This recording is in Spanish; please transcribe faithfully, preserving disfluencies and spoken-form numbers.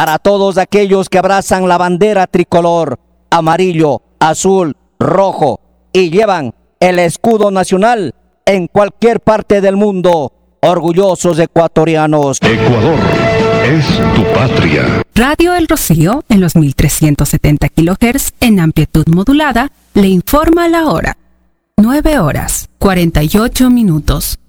para todos aquellos que abrazan la bandera tricolor, amarillo, azul, rojo y llevan el escudo nacional en cualquier parte del mundo. Orgullosos ecuatorianos. Ecuador es tu patria. Radio El Rocío, en los mil trescientos setenta kilohertz en amplitud modulada, le informa la hora. nueve horas, cuarenta y ocho minutos.